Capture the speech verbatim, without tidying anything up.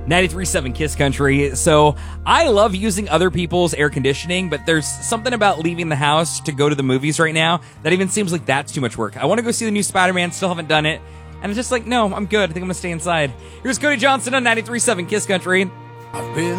ninety-three point seven Kiss Country. So I love using other people's air conditioning, but there's something about leaving the house to go to the movies right now that even seems like that's too much work. I want to go see the new Spider-Man, still haven't done it. And it's just like, no, I'm good. I think I'm going to stay inside. Here's Cody Johnson on ninety-three point seven Kiss Country. I've been